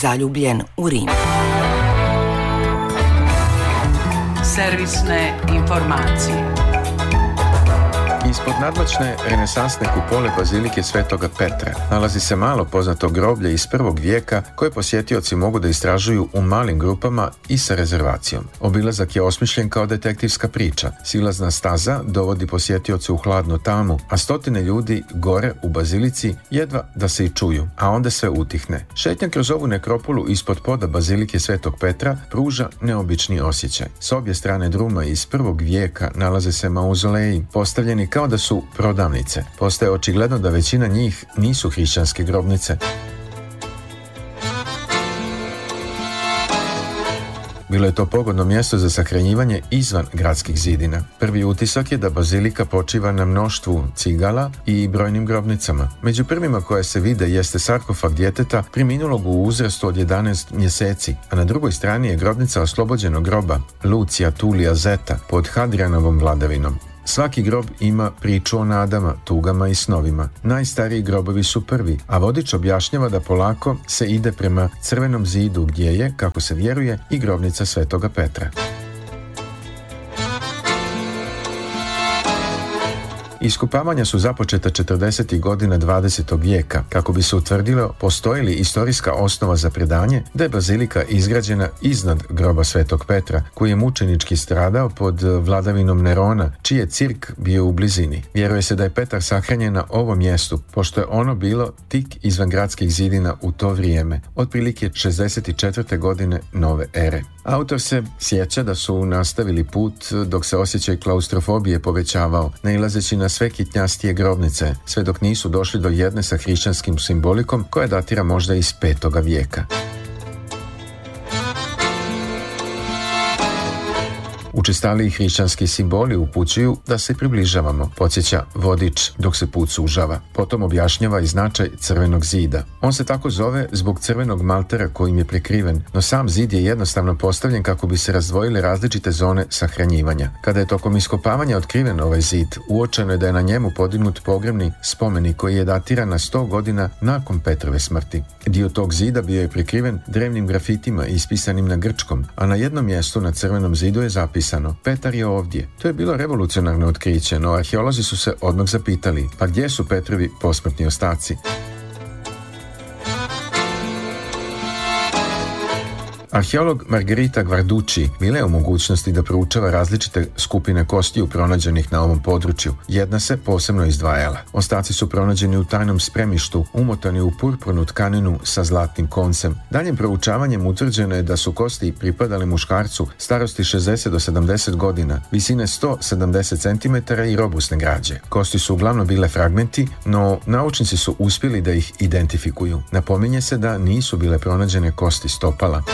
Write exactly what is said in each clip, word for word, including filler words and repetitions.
zaljubljen u Rim. Servisne informacije. Ispod nadmoćne renesansne kupole bazilike Svetoga Petra nalazi se malo poznato groblje iz prvog vijeka koje posjetioci mogu da istražuju u malim grupama i sa rezervacijom. Obilazak je osmišljen kao detektivska priča. Silazna staza dovodi posjetioce u hladnu tamu, a stotine ljudi gore u bazilici jedva da se i čuju, a onda sve utihne. Šetnja kroz ovu nekropolu ispod poda bazilike Svetog Petra pruža neobični osjećaj. S obje strane druma iz prvog vijeka nalaze se mauzoleji, postavljeni kao da su prodavnice. Postaje očigledno da većina njih nisu hrišćanske grobnice. Bilo je to pogodno mjesto za sahranjivanje izvan gradskih zidina. Prvi utisak je da bazilika počiva na mnoštvu cigala i brojnim grobnicama. Među prvima koje se vide jeste sarkofag djeteta preminulog u uzrastu od jedanaest mjeseci, a na drugoj strani je grobnica oslobođenog groba Lucija Tulija Zeta pod Hadrianovom vladavinom. Svaki grob ima priču o nadama, tugama i snovima. Najstariji grobovi su prvi, a vodič objašnjava da polako se ide prema crvenom zidu gdje je, kako se vjeruje, i grobnica Svetoga Petra. Iskopavanja su započeta četrdesetih godina dvadesetog vijeka kako bi se utvrdilo postoji li istorijska osnova za predanje da je bazilika izgrađena iznad groba Svetog Petra, koji je mučenički stradao pod vladavinom Nerona, čiji je cirk bio u blizini. Vjeruje se da je Petar sahranjen na ovom mjestu, pošto je ono bilo tik izvan gradskih zidina u to vrijeme, otprilike šezdeset četvrte godine nove ere. Autor se sjeća da su nastavili put dok se osjećaj klaustrofobije povećavao, nailazeći na sve kitnjastije grobnice, sve dok nisu došli do jedne sa hrišćanskim simbolikom koja datira možda iz petoga vijeka. Učestaliji hrišćanski simboli upućuju da se približavamo, podsjeća vodič dok se put sužava. Potom objašnjava i značaj crvenog zida. On se tako zove zbog crvenog maltera kojim je prekriven, no sam zid je jednostavno postavljen kako bi se razdvojile različite zone sahranjivanja. Kada je tokom iskopavanja otkriven ovaj zid, uočeno je da je na njemu podignut pogrebni spomenik koji je datiran na sto godina nakon Petrove smrti. Dio tog zida bio je prekriven drevnim grafitima ispisanim na grčkom, a na jednom mjestu na crvenom zidu je zapisano Petar je ovdje. To je bilo revolucionarno otkriće, no arheolozi su se odmah zapitali, pa gdje su Petrovi posmrtni ostaci? Arheolog Margherita Guarducci bila je u mogućnosti da proučava različite skupine kostiju pronađenih na ovom području. Jedna se posebno izdvajala. Ostaci su pronađeni u tajnom spremištu, umotani u purpurnu tkaninu sa zlatnim koncem. Daljim proučavanjem utvrđeno je da su kosti pripadali muškarcu starosti šezdeset do sedamdeset godina, visine sto sedamdeset centimetara i robusne građe. Kosti su uglavnom bile fragmenti, no naučnici su uspjeli da ih identifikuju. Napominje se da nisu bile pronađene kosti stopala.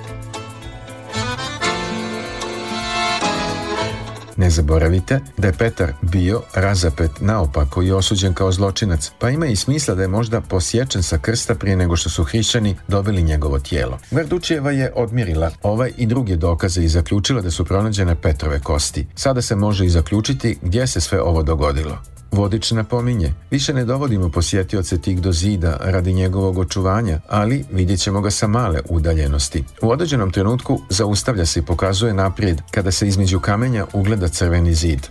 Ne zaboravite da je Petar bio razapet naopako i osuđen kao zločinac, pa ima i smisla da je možda posječen sa krsta prije nego što su hrišćani dobili njegovo tijelo. Guarduccieva je odmjerila ovaj i druge dokaze i zaključila da su pronađene Petrove kosti. Sada se može i zaključiti gdje se sve ovo dogodilo. Vodič napominje, više ne dovodimo posjetioce tik do zida radi njegovog očuvanja, ali vidjet ćemo ga sa male udaljenosti. U određenom trenutku zaustavlja se i pokazuje naprijed kada se između kamenja ugleda crveni zid.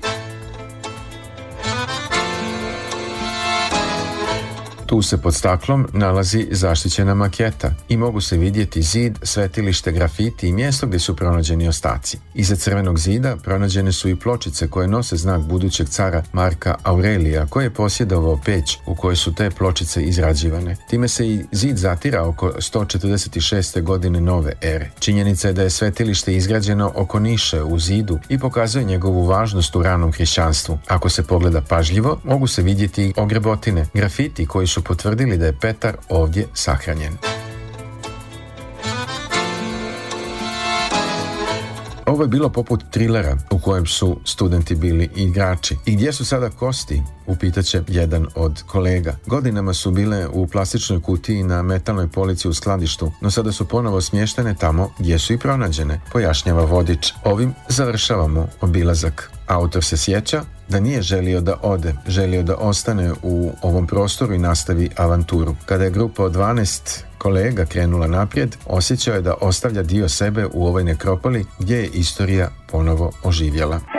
Tu se pod staklom nalazi zaštićena maketa i mogu se vidjeti zid, svetilište, grafiti i mjesto gdje su pronađeni ostaci. Iza crvenog zida pronađene su i pločice koje nose znak budućeg cara Marka Aurelija, koji je posjedovao peć u kojoj su te pločice izrađivane. Time se i zid zatira oko sto četrdeset šeste godine nove ere. Činjenica je da je svetilište izgrađeno oko niše u zidu i pokazuje njegovu važnost u ranom hrišćanstvu. Ako se pogleda pažljivo, mogu se vidjeti ogrebotine, grafiti koji su su potvrdili da je Petar ovdje sahranjen. Ovo je bilo poput trilera u kojem su studenti bili igrači. I gdje su sada kosti? Upitaće jedan od kolega. Godinama su bile u plastičnoj kutiji na metalnoj polici u skladištu, no sada su ponovo smještene tamo gdje su i pronađene, pojašnjava vodič. Ovim završavamo obilazak. Autor se sjeća da nije želio da ode, želio da ostane u ovom prostoru i nastavi avanturu. Kada je grupa od dvanaest kolega krenula naprijed, osjećao je da ostavlja dio sebe u ovoj nekropoli gdje je istorija ponovo oživjela.